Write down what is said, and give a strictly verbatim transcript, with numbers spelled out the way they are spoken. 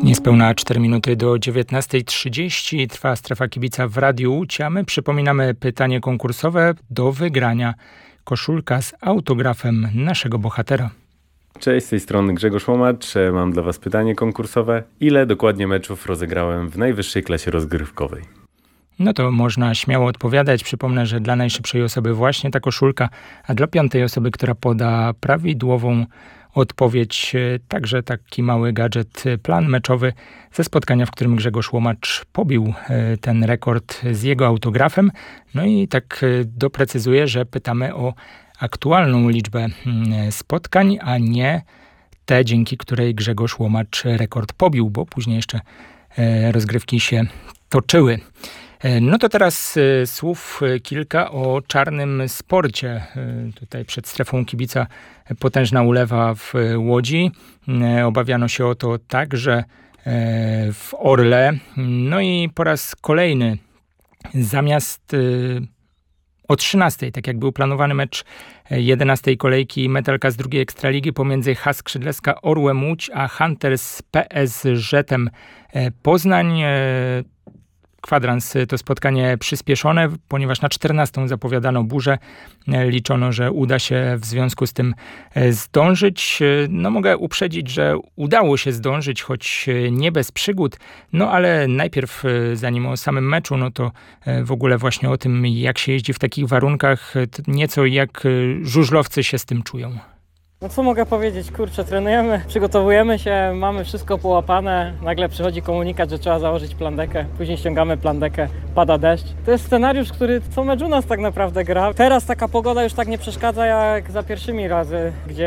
Niespełna cztery minuty do dziewiętnastej trzydzieści trwa Strefa Kibica w Radiu Łódź, a my przypominamy pytanie konkursowe do wygrania. Koszulka z autografem naszego bohatera. Cześć, z tej strony Grzegorz Łomacz. Mam dla Was pytanie konkursowe. Ile dokładnie meczów rozegrałem w najwyższej klasie rozgrywkowej? No to można śmiało odpowiadać. Przypomnę, że dla najszybszej osoby właśnie ta koszulka, a dla piątej osoby, która poda prawidłową odpowiedź, także taki mały gadżet, plan meczowy ze spotkania, w którym Grzegorz Łomacz pobił ten rekord z jego autografem. No i tak doprecyzuję, że pytamy o aktualną liczbę spotkań, a nie te, dzięki której Grzegorz Łomacz rekord pobił, bo później jeszcze rozgrywki się toczyły. No to teraz y, słów kilka o czarnym sporcie. Y, tutaj przed strefą kibica potężna ulewa w Łodzi. Y, obawiano się o to także y, w Orle. No i po raz kolejny zamiast y, o trzynastej, tak jak był planowany mecz jedenastej kolejki Metalka z drugiej Ekstraligi pomiędzy H Skrzydleska Orłem Łódź a Hunters P S Żetem Poznań. Kwadrans to spotkanie przyspieszone, ponieważ na czternastą zapowiadano burzę. Liczono, że uda się w związku z tym zdążyć. No mogę uprzedzić, że udało się zdążyć, choć nie bez przygód. No ale najpierw, zanim o samym meczu, no to w ogóle właśnie o tym, jak się jeździ w takich warunkach, nieco jak żużlowcy się z tym czują. No co mogę powiedzieć, kurczę, trenujemy, przygotowujemy się, mamy wszystko połapane, nagle przychodzi komunikat, że trzeba założyć plandekę, później ściągamy plandekę, pada deszcz. To jest scenariusz, który co mecz u nas tak naprawdę gra. Teraz taka pogoda już tak nie przeszkadza jak za pierwszymi razy, gdzie